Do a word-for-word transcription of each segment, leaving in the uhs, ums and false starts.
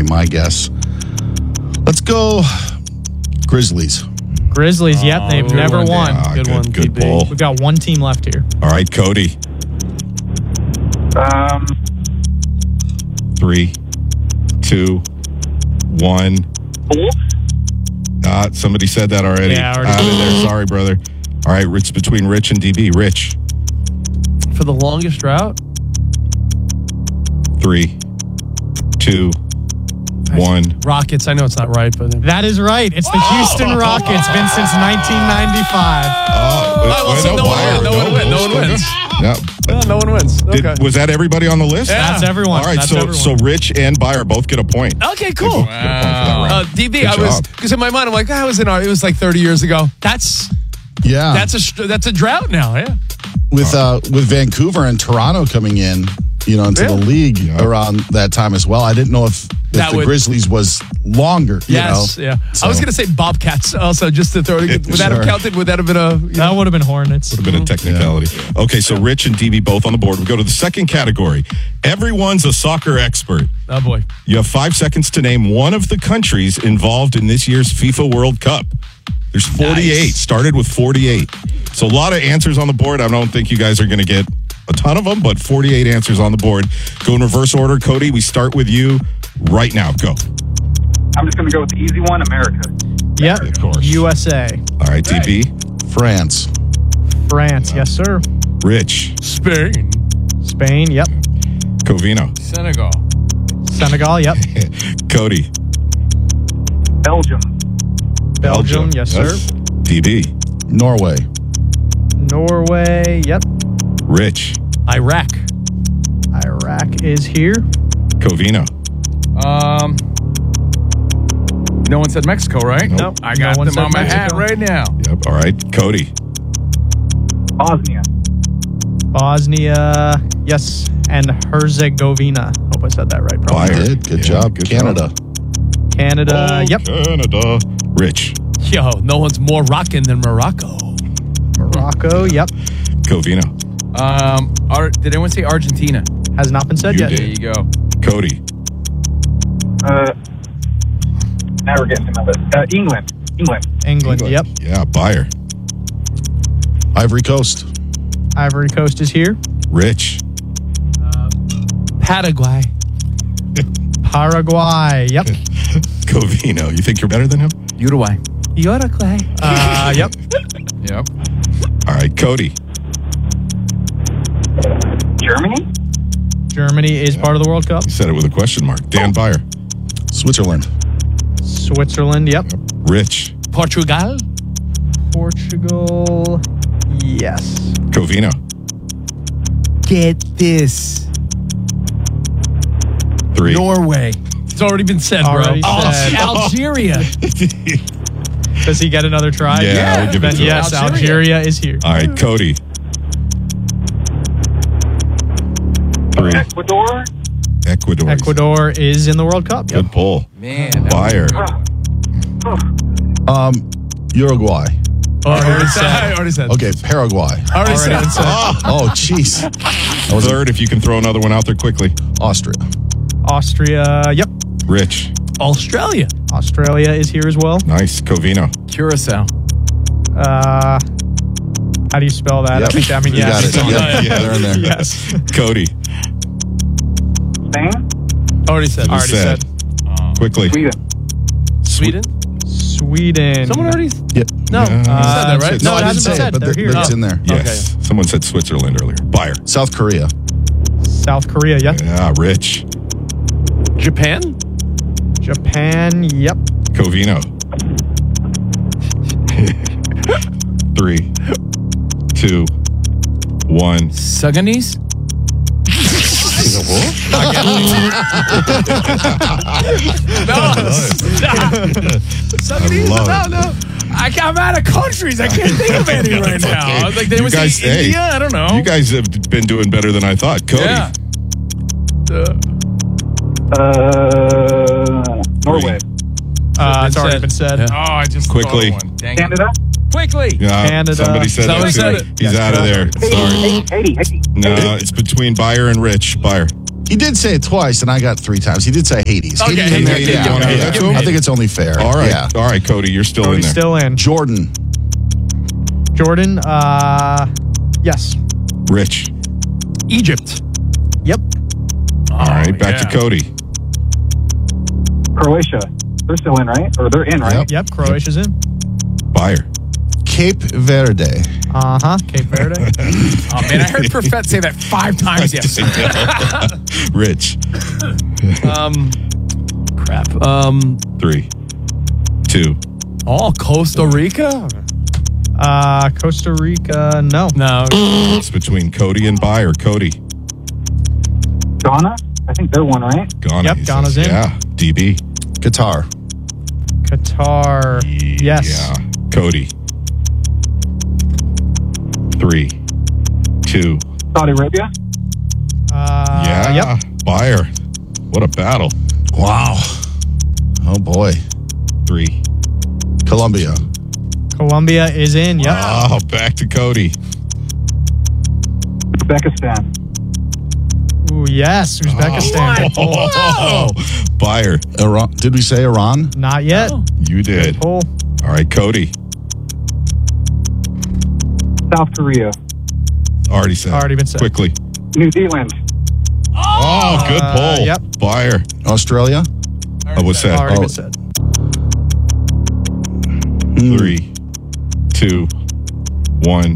be my guess. Let's go Grizzlies. Grizzlies, yep, they've good never one, Dan. won. Ah, Good one, Good D B. pull. We've got one team left here. All right, Cody. Um, Three, two, one. Bulls? Ah, somebody said that already. Yeah, already. Out of there. Sorry, brother. All right, it's between Rich and D B. Rich. For the longest drought? Three, two, one. Rockets. I know it's not right, but... That is right. It's the Houston Rockets. Been since nineteen ninety-five. Oh, well, wait, so no one Byer, wins. No one wins. No one wins. Yeah. No, no one wins. Did- Okay. was that everybody on the list? Yeah. That's everyone. All right, That's so everyone. so Rich and Byer both get a point. Okay, cool. Wow. Uh, D B, Good I was job. because in my mind I'm like, I was in our. It was like thirty years ago. That's Yeah. that's a str- that's a drought now. Yeah. with uh, with Vancouver and Toronto coming in, you know, into Yeah. the league Yeah. around that time as well. I didn't know if, if That the would- Grizzlies was longer. You Yes. know? Yeah. So- I was gonna say Bobcats also, just to throw it. Would that have Sure. counted? Would that have been a? You know, That would have been Hornets. Would have been a technicality. Okay, so Rich and D B both on the board. We go to the second category. Everyone's a soccer expert. oh boy. You have five seconds to name one of the countries involved in this year's FIFA World Cup. There's forty-eight. Nice. Started with forty-eight. So a lot of answers on the board. I don't think you guys are going to get a ton of them, but forty-eight answers on the board. Go in reverse order. Cody, we start with you right now. Go. I'm just going to go with the easy one, America. Yep. Of course. U S A. All right, D B. France. France. Yes, sir. Rich. Spain. Spain. Yep. Covino. Senegal. Senegal. Yep. Cody. Belgium. Belgium. Yes, sir. D B. Norway. Norway. Yep. Rich. Iraq. Iraq is here. Covino. Um, no one said Mexico, right? Nope. I No got one them said on my hat Mexico. right now. Yep. All right. Cody. Bosnia. Bosnia. Yes. And Herzegovina. Hope I said that right. Probably. Fire. Did. Good Yeah, job. good Canada. job. Canada. Oh, Yep. Canada. Rich. Yo, no one's more rockin' than Morocco. Morocco. Yep. Covino. Um, Ar- did anyone say Argentina? Has not been said You yet. did. There you go. Cody. Uh, now we're getting to my list. Uh, England. England. England. Yep. Yeah. Buyer. Ivory Coast. Ivory Coast is here. Rich. Paraguay. Paraguay. Yep. Covino. You think you're better than him? Uruguay. Uruguay. Uh, yep. Yep. All right. Cody. Germany. Germany is part of the World Cup. You said it with a question mark. Dan Buyer. Switzerland. Switzerland. Yep. Rich. Portugal. Portugal. Yes. Covino. Get this. Three. Norway. It's already been said, Already bro. said. Oh, Algeria. Does he get another try? Yeah, Yeah. we'll give it Then to him. yes, Algeria. Algeria is here. All right. Cody. Three. Ecuador. Ecuador. Ecuador is in the World Cup. Yep. Good pull. Man. that Buyer. Um, Uruguay. Already said. I already said. Okay, Paraguay. Already said. Already said. Oh, jeez. That was Third, if you can throw another one out there quickly. Austria. Austria. Yep. Rich. Australia. Australia is here as well. Nice. Covino. Curacao. Uh, how do you spell that? Yep. I think that means You yes. got it. Yeah, Yeah, yeah. they're in there. Yes. Cody. Spain. Already said. Already Already said. said. Quickly. Sweden. Sweden. Sweden. Someone already. Yep. No. Uh, you said that, right? No, it I didn't hasn't say been it, said. but, They're the, here. but it's in there. Yes. Someone said Switzerland earlier. Buyer. South Korea. South Korea. Yep. Yeah. Rich. Japan. Japan. Yep. Covino. Three. Two. One. Sudanese. No. Stop. Sudanese. love No, it. no. I, I'm out of countries. I can't think of any right That's now. okay. I was like, they You would guys- say hey, India. I don't know. You guys have been doing better than I thought. Cody. Yeah. Uh, Uh, Norway. Uh, it's been already said. been said. Yeah. Oh, I just Quickly. thought of one. Dang it. Canada. Quickly. Yeah, Canada. Somebody said Somebody that. said too. it. He's Yes, out of there. correct. Sorry. Haiti. Haiti. Haiti. No, it's between Buyer and Rich. Buyer. He did say it twice, and I got three times. He did say Hades. Okay. Hades in there, Hades, yeah. you wanna Yeah. give that to him? I think it's only fair. All right. Yeah. All right, Cody, you're still Cody's in there. still in. Jordan. Jordan, uh, yes. Rich. Egypt. Yep. All right, back yeah. to Cody. Croatia. They're still in, right? Or they're in, right? Yep. Yep, Croatia's in. Buyer. Cape Verde. Uh-huh, Cape Verde. Oh, man, I heard Perfett say that five times yesterday. Rich. Um, crap. Um, Three. Two. Oh, Costa Rica? Uh, Costa Rica, no. No. It's between Cody and Buyer. Cody. Ghana? I think they're one, right? Ghana. Yep, he Ghana's says. in. Yeah. D B. Qatar. Qatar, yes. Yeah. Cody. Three. Two. Saudi Arabia? Uh, Yeah. Yep. Buyer. What a battle. Wow. Oh, boy. Three. Colombia. Colombia is in, yep. Oh, back to Cody. Uzbekistan. Ooh, yes, Uzbekistan. Oh, Buyer. Iran. Did we say Iran? Not yet. You did. Pull. All right, Cody. South Korea. Already said. Already been said. Quickly. New Zealand. Oh, good Uh, pull. yep. Buyer. Australia. Oh, what's that? Already Oh, been said. three, two, one.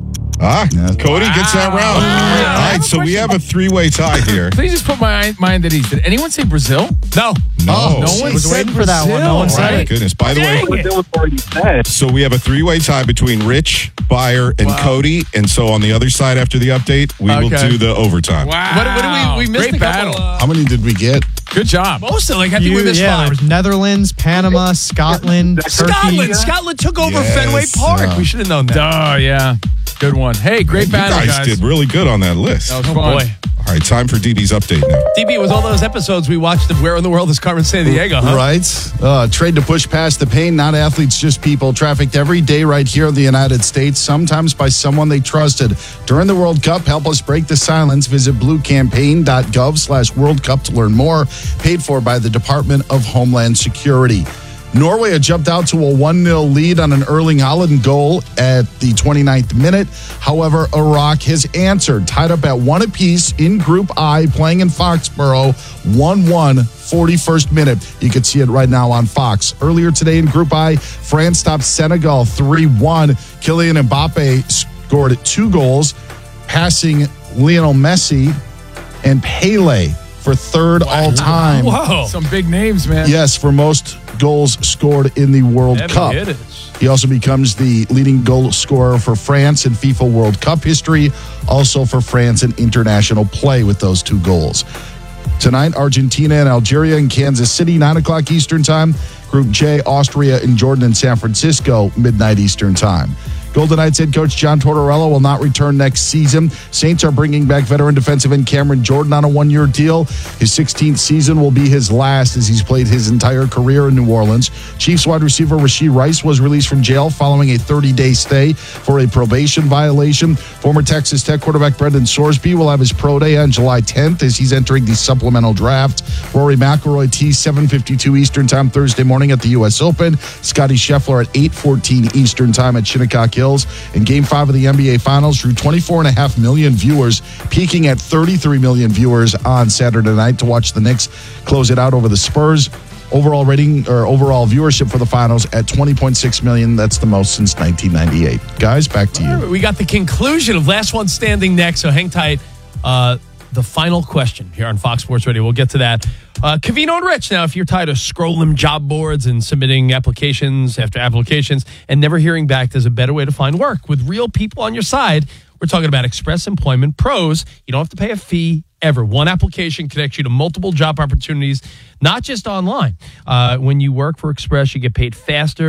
Ah, Yeah. Cody gets that round. All have right, a so we have a three-way tie here. Please just put my mind at ease. Did anyone say Brazil? no. No, Oh, No I one was said waiting for that one. No one Brazil, said my it. goodness. By the way, Brazil was already said. so we have a three-way tie between Rich, Buyer, and Cody. And so on the other side after the update, we will Okay. do the overtime. Wow. What, what do we, we missed Great a couple, battle. uh, How many did we get? Good job. most of like I think You- we missed yeah, there five. was Netherlands, Panama, Scotland, Turkey. Scotland. Scotland took over Yes, Fenway Park. yeah. We should have known that. Oh, yeah. Good one. Hey, great You battle, guys, guys. did really good on that list. That was Oh fun. boy. All right, time for D B's update now. D B, with all those episodes we watched of Where in the World is Carmen Sandiego, huh? Right. Uh, trade to push past the pain, not athletes, just people. Trafficked every day right here in the United States, sometimes by someone they trusted. During the World Cup, help us break the silence. Visit bluecampaign.gov slash World Cup to learn more. Paid for by the Department of Homeland Security. Norway had jumped out to a one nil lead on an Erling Haaland goal at the twenty-ninth minute. However, Iraq has answered, tied up at one apiece in Group I, playing in Foxborough, one one, forty-first minute. You can see it right now on Fox. Earlier today in Group I, France stopped Senegal three one. Kylian Mbappe scored two goals, passing Lionel Messi and Pele for third all-time. Whoa. Some big names, man. Yes, for most goals scored in the World Heavy Cup. hitters. He also becomes the leading goal scorer for France in FIFA World Cup history, also for France in international play with those two goals. Tonight, Argentina and Algeria in Kansas City, nine o'clock Eastern Time. Group J, Austria and Jordan in San Francisco, midnight Eastern Time. Golden Knights head coach John Tortorella will not return next season. Saints are bringing back veteran defensive end Cameron Jordan on a one-year deal. His sixteenth season will be his last as he's played his entire career in New Orleans. Chiefs wide receiver Rashee Rice was released from jail following a thirty-day stay for a probation violation. Former Texas Tech quarterback Brendan Sorsby will have his pro day on July tenth as he's entering the supplemental draft. Rory McIlroy tees seven fifty-two Eastern Time Thursday morning at the U S Open. Scotty Scheffler at eight fourteen Eastern Time at Shinnecock Hills. And Game five of the N B A Finals drew twenty-four point five million viewers, peaking at thirty-three million viewers on Saturday night to watch the Knicks close it out over the Spurs. Overall rating or overall viewership for the finals at twenty point six million. That's the most since nineteen ninety-eight. Guys, back to you. We got the conclusion of Last One Standing next, so hang tight. Uh, the final question here on Fox Sports Radio. We'll get to that. Uh, Covino and Rich, now, if you're tired of scrolling job boards and submitting applications after applications and never hearing back, there's a better way to find work. With real people on your side, we're talking about Express Employment Pros. You don't have to pay a fee ever. One application connects you to multiple job opportunities, not just online. Uh, when you work for Express, you get paid faster,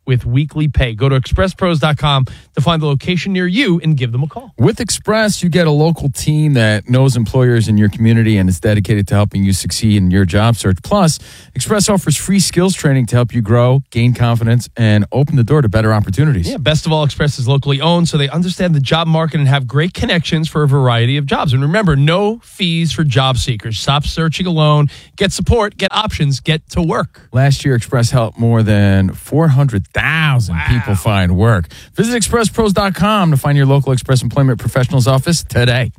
with weekly pay. Go to express pros dot com to find the location near you and give them a call. With Express, you get a local team that knows employers in your community and is dedicated to helping you succeed in your job search. Plus, Express offers free skills training to help you grow, gain confidence, and open the door to better opportunities. Yeah, best of all, Express is locally owned, so they understand the job market and have great connections for a variety of jobs. And remember, no fees for job seekers. Stop searching alone. Get support, get options, get to work. Last year, Express helped more than four hundred thousand wow. people find work. Visit express pros dot com to find your local Express Employment Professionals office today.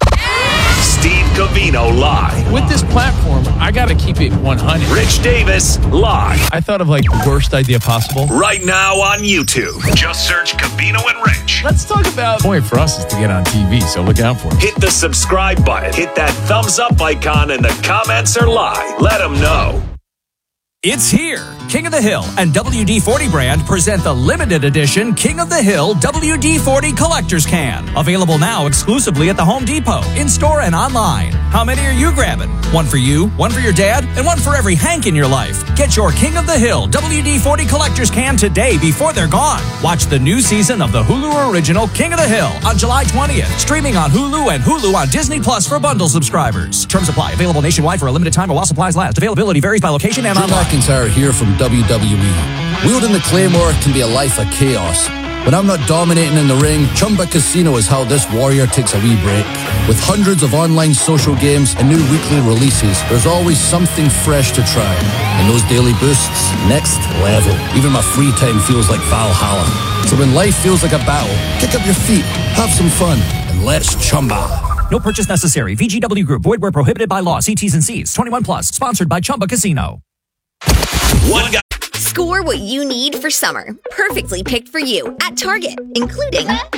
Steve Covino live. With this platform, I got to keep it one hundred. Rich Davis live. I thought of like the worst idea possible. Right now on YouTube. Just search Covino and Rich. Let's talk about... The point for us is to get on T V, so look out for it. Hit the subscribe button. Hit that thumbs up icon, and the comments are live. Let them know. It's here. King of the Hill and W D forty brand present the limited edition King of the Hill W D forty Collector's Can. Available now exclusively at the Home Depot, in-store and online. How many are you grabbing? One for you, one for your dad, and one for every Hank in your life. Get your King of the Hill W D forty Collector's Can today before they're gone. Watch the new season of the Hulu original King of the Hill on July twentieth. Streaming on Hulu and Hulu on Disney Plus for bundle subscribers. Terms apply. Available nationwide for a limited time or while supplies last. Availability varies by location and online. McIntyre here from W W E. Wielding the Claymore can be a life of chaos. When I'm not dominating in the ring, Chumba Casino is how this warrior takes a wee break. With hundreds of online social games and new weekly releases, there's always something fresh to try. And those daily boosts, next level. Even my free time feels like Valhalla. So when life feels like a battle, kick up your feet, have some fun, and let's Chumba. No purchase necessary. V G W Group. Void where prohibited by law. See T's and C's. twenty-one plus. Sponsored by Chumba Casino. One guy. Score what you need for summer. Perfectly picked for you at Target, including Up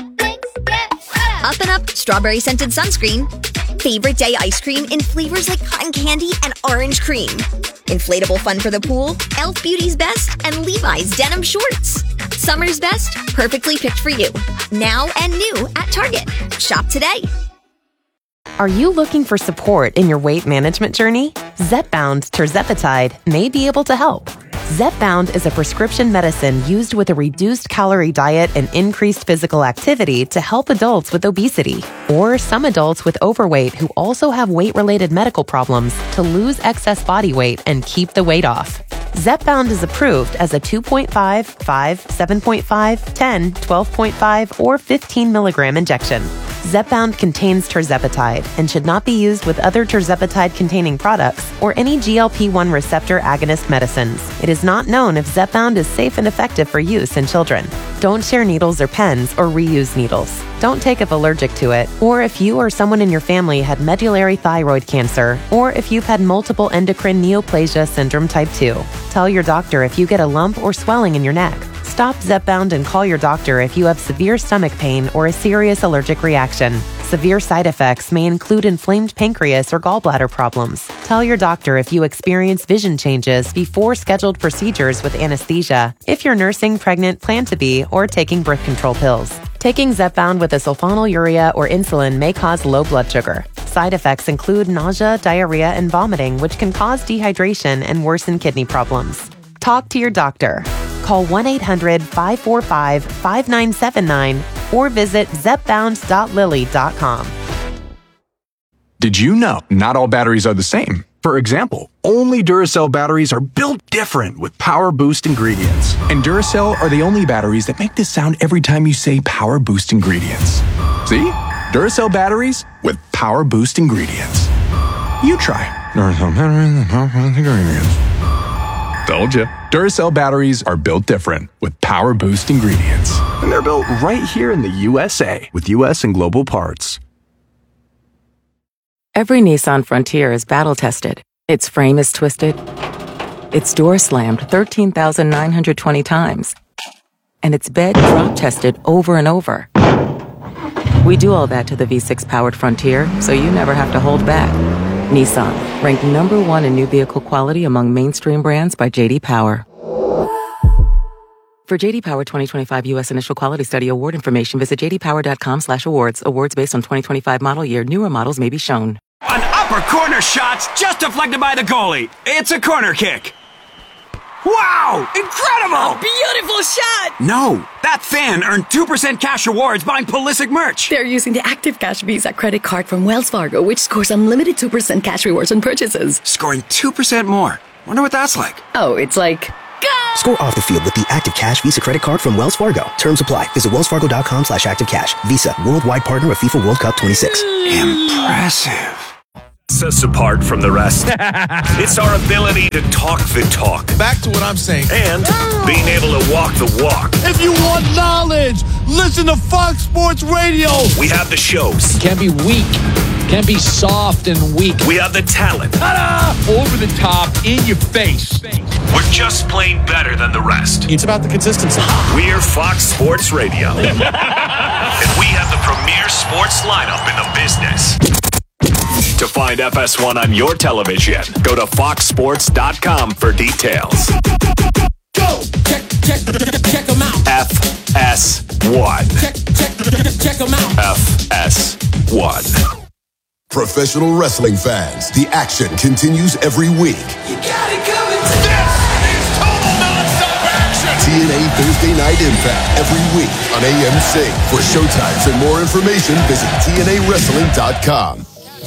and Up Strawberry Scented Sunscreen, Favorite Day Ice Cream in flavors like cotton candy and orange cream, Inflatable Fun for the Pool, Elf Beauty's Best, and Levi's Denim Shorts. Summer's best, perfectly picked for you. Now and new at Target. Shop today. Are you looking for support in your weight management journey? Zepbound Tirzepatide may be able to help. Zepbound is a prescription medicine used with a reduced calorie diet and increased physical activity to help adults with obesity or some adults with overweight who also have weight-related medical problems to lose excess body weight and keep the weight off. Zepbound is approved as a two point five, five, seven point five, ten, twelve point five, or fifteen milligram injection. Zepbound contains tirzepatide and should not be used with other tirzepatide-containing products or any G L P one receptor agonist medicines. It is not known if Zepbound is safe and effective for use in children. Don't share needles or pens or reuse needles. Don't take if allergic to it, or if you or someone in your family had medullary thyroid cancer, or if you've had multiple endocrine neoplasia syndrome type two. Tell your doctor if you get a lump or swelling in your neck. Stop Zepbound and call your doctor if you have severe stomach pain or a serious allergic reaction. Severe side effects may include inflamed pancreas or gallbladder problems. Tell your doctor if you experience vision changes before scheduled procedures with anesthesia, if you're nursing, pregnant, plan to be, or taking birth control pills. Taking Zepbound with a sulfonylurea or insulin may cause low blood sugar. Side effects include nausea, diarrhea, and vomiting, which can cause dehydration and worsen kidney problems. Talk to your doctor. Call one eight hundred, five four five, five nine seven nine or visit zepbound dot lilly dot com. Did you know not all batteries are the same? For example, only Duracell batteries are built different with Power Boost ingredients. And Duracell are the only batteries that make this sound every time you say Power Boost ingredients. See? Duracell batteries with Power Boost ingredients. You try. Duracell batteries with Power Boost ingredients. Told you. Duracell batteries are built different with Power Boost ingredients. And they're built right here in the U S A with U S and global parts. Every Nissan Frontier is battle-tested. Its frame is twisted. Its door slammed thirteen thousand nine hundred twenty times. And its bed drop-tested over and over. We do all that to the V six powered Frontier, so you never have to hold back. Nissan, ranked number one in new vehicle quality among mainstream brands by J D Power. For J D Power twenty twenty-five U S Initial Quality Study Award information, visit j d power dot com slash awards. Awards based on twenty twenty-five model year. Newer models may be shown. An upper corner shot's just deflected by the goalie. It's a corner kick. Wow! Incredible! Beautiful shot! No, that fan earned two percent cash rewards buying Pulisic merch. They're using the Active Cash Visa credit card from Wells Fargo, which scores unlimited two percent cash rewards on purchases. Scoring two percent more. Wonder what that's like. Oh, it's like... Score off the field with the Active Cash Visa credit card from Wells Fargo. Terms apply. Visit wellsfargo.com slash active cash. Visa, worldwide partner of FIFA World Cup twenty-six. Impressive. Sets us apart from the rest. It's our ability to talk the talk. Back to what I'm saying. And being able to walk the walk. If you want knowledge, listen to Fox Sports Radio. We have the shows. Can't be weak. Can't be soft and weak. We have the talent. Ta-da! Over the top, in your face. We're just plain better than the rest. It's about the consistency. We're Fox Sports Radio. And we have the premier sports lineup in the business. To find F S one on your television, go to fox sports dot com for details. Go! Check, check, check them out. F S one. Check, check, check them out. F S one. Professional wrestling fans, the action continues every week. You got it coming. This is total non-stop action. T N A Thursday Night Impact every week on A M C. For showtimes and more information, visit T N A wrestling dot com.